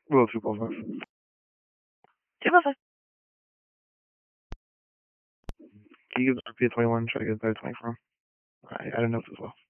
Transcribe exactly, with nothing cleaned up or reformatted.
We'll do both of us. Two of us. Can you give us a twenty-one? Try to get a better twenty from him. I, I don't know as well.